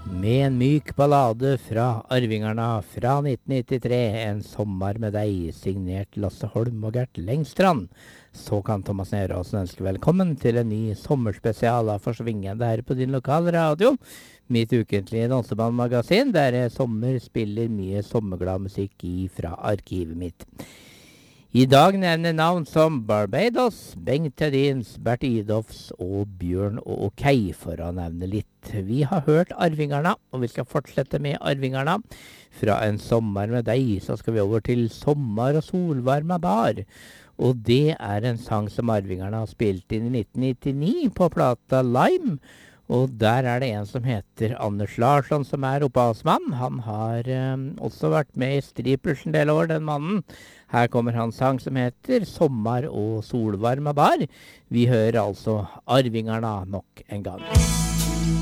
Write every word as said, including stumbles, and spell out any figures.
Med en myk ballade fra Arvingarna fra nitten nittitre, En sommer med deg, signert Lasse Holm og Gert Lengstrand. Så kan Thomas Neråsen ønske velkommen til en ny sommerspesial av Forsvingende her på din lokale radio. Mitt ukentlige dansebandmagasin, der jeg sommer spiller mye sommerglad musikk i fra arkivet mitt. I dag nevner navn som Barbados, Bengt Hedins, Bert Idolfs og Bjørn og Okei, for å nevne litt. Vi har hørt Arvingarna, og vi skal fortsette med Arvingarna. Fra En sommer med deg, så skal vi over til Sommer og solvarma bar. Og det er en sang som Arvingarna har spilt inn i nitten nittini på plata Lime. Og der er det en som heter Anders Larsson, som er opphavsmann. Han har eh, også vært med i Strippers en del år, den mannen. Her kommer hans sang som heter Sommer og solvarma bar. Vi hører altså Arvingarna nok en gang.